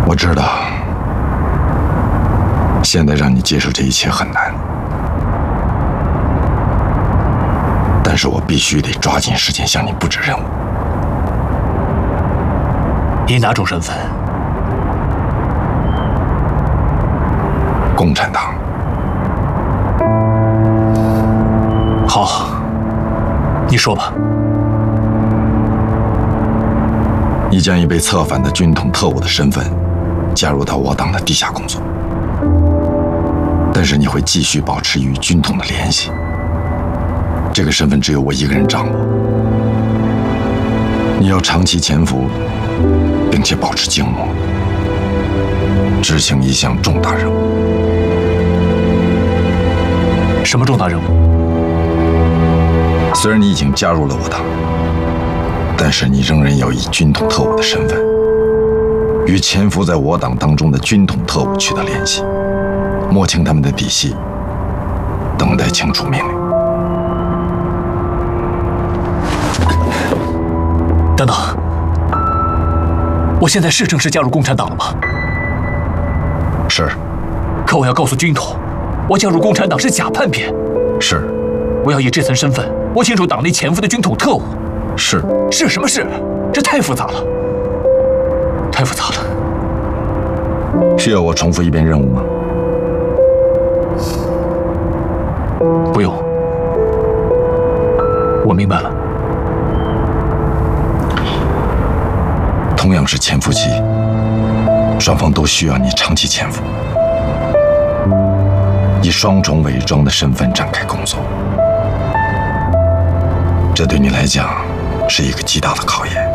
我知道，现在让你接受这一切很难，但是我必须得抓紧时间向你布置任务。 以哪种身份？ 共产党。 好，你说吧。 你将以被策反的军统特务的身份，加入到我党的地下工作，但是你会继续保持与军统的联系。这个身份只有我一个人掌握。你要长期潜伏，并且保持静默，执行一项重大任务。 什么重大任务？ 虽然你已经加入了我党，但是你仍然要以军统特务的身份，与潜伏在我党当中的军统特务取得联系，摸清他们的底细，等待清楚命令。 等等，我现在是正式加入共产党了吗？ 是。 可我要告诉军统，我加入共产党是假叛变。 是。 我要以这层身份摸清楚党内潜伏的军统特务。 是。 是什么事？这太复杂了，太复杂了。 需要我重复一遍任务吗？ 不用，我明白了。 同样是潜伏期，双方都需要你长期潜伏，以双重伪装的身份展开工作。这对你来讲是一个极大的考验。